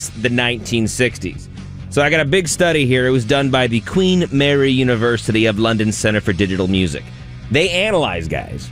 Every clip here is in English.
the 1960s. So I got a big study here. It was done by the Queen Mary University of London Center for Digital Music. They analyzed, guys,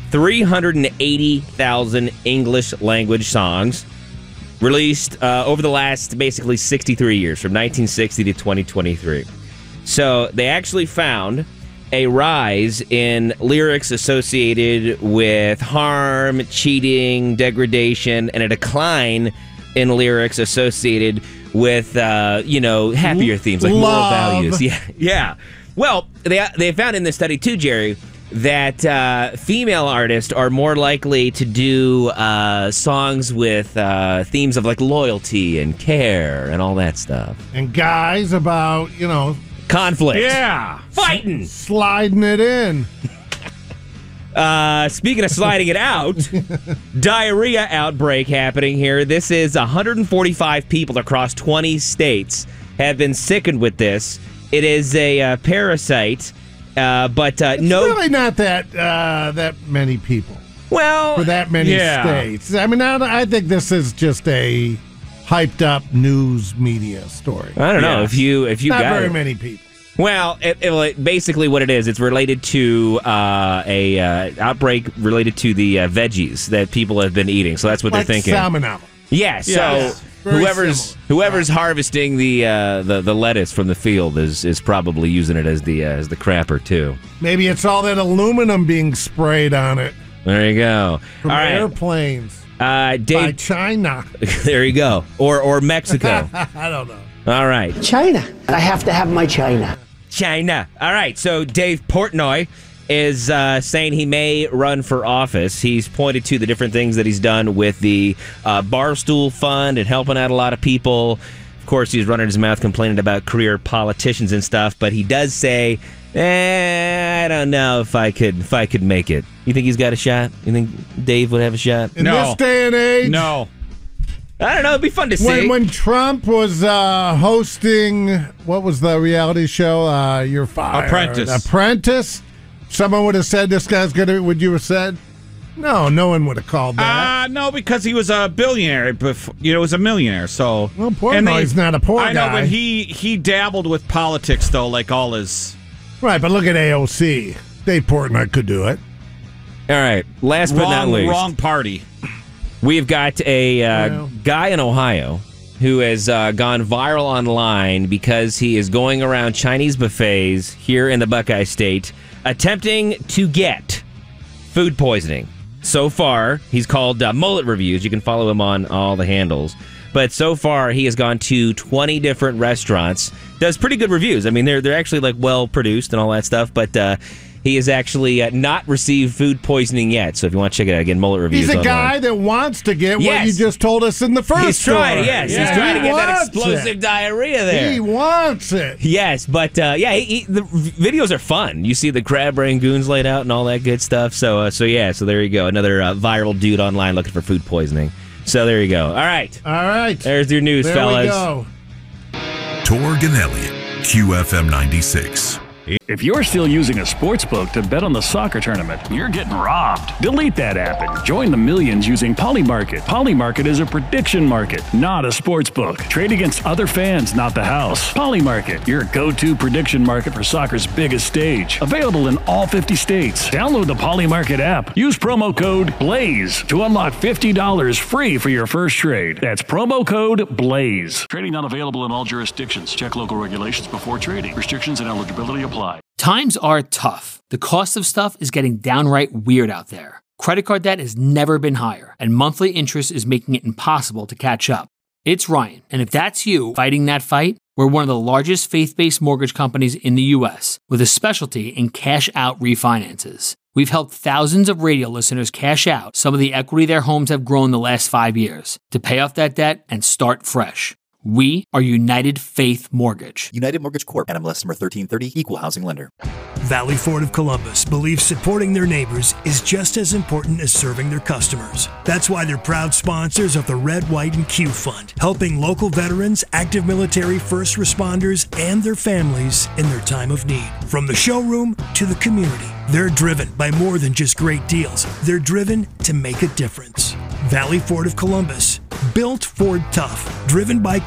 380,000 English language songs released over the last basically 63 years, from 1960 to 2023. So they actually found a rise in lyrics associated with harm, cheating, degradation, and a decline in lyrics associated with, happier themes, like moral values. Yeah. Well, they found in this study, too, Jerry, that female artists are more likely to do songs with themes of, like, loyalty and care and all that stuff. And guys about, conflict. Yeah. Fighting. Sliding it in. Speaking of sliding it out, diarrhea outbreak happening here. This is 145 people across 20 states have been sickened with this. It is a parasite, but it's no. really not that many people. Well, for that many states. I mean, I think this is just a hyped up news media story. I don't know if you not got very it. many people. Well, basically what it is, it's related to a outbreak related to the veggies that people have been eating. So that's what like they're thinking. Salmonella. Yeah. So whoever's harvesting the lettuce from the field is probably using it as the crapper too. Maybe it's all that aluminum being sprayed on it. There you go. From all right. Airplanes. Dave, by China. There you go. Or Mexico. I don't know. All right. China. I have to have my China. China. All right. So Dave Portnoy is saying he may run for office. He's pointed to the different things that he's done with the Barstool Fund and helping out a lot of people. Of course, he's running his mouth complaining about career politicians and stuff, but he does say, I don't know if I could make it. You think he's got a shot? You think Dave would have a shot? In this day and age? No. I don't know. It'd be fun to see. When Trump was hosting, what was the reality show? You're Fired. Apprentice. Someone would have said this guy's gonna. Would you have said? No, no one would have called that. No, because he was a billionaire. Before, was a millionaire. So Portnoy's not a poor guy. I know, but he dabbled with politics though, like all his. Right, but look at AOC. Dave Portnoy could do it. All right. Last but not least, wrong party. We've got a guy in Ohio who has gone viral online because he is going around Chinese buffets here in the Buckeye State attempting to get food poisoning. So far, he's called Mullet Reviews. You can follow him on all the handles. But so far, he has gone to 20 different restaurants. Does pretty good reviews. I mean, they're actually like well produced and all that stuff. But he has actually not received food poisoning yet. So if you want to check it out, again, Mullet Reviews. He's a online. Guy that wants to get what you just told us in the first He's trying, story. yes. He's trying to get that explosive diarrhea there. He wants it. Yes, but the videos are fun. You see the crab rangoons laid out and all that good stuff. So there you go. Another viral dude online looking for food poisoning. So there you go. All right. There's your news, fellas. There we go. Torg and Elliott, QFM 96. If you're still using a sportsbook to bet on the soccer tournament, you're getting robbed. Delete that app and join the millions using Polymarket. Polymarket is a prediction market, not a sportsbook. Trade against other fans, not the house. Polymarket, your go-to prediction market for soccer's biggest stage. Available in all 50 states. Download the Polymarket app. Use promo code BLAZE to unlock $50 free for your first trade. That's promo code BLAZE. Trading not available in all jurisdictions. Check local regulations before trading. Restrictions and eligibility apply. Times are tough. The cost of stuff is getting downright weird out there. Credit card debt has never been higher, and monthly interest is making it impossible to catch up. It's Ryan, and if that's you fighting that fight, we're one of the largest faith-based mortgage companies in the U.S. with a specialty in cash-out refinances. We've helped thousands of radio listeners cash out some of the equity their homes have grown the last 5 years to pay off that debt and start fresh. We are United Faith Mortgage. United Mortgage Corp. NMLS number 1330. Equal housing lender. Valley Ford of Columbus believes supporting their neighbors is just as important as serving their customers. That's why they're proud sponsors of the Red, White, and Q Fund, helping local veterans, active military, first responders, and their families in their time of need. From the showroom to the community, they're driven by more than just great deals. They're driven to make a difference. Valley Ford of Columbus, Built Ford Tough. Driven by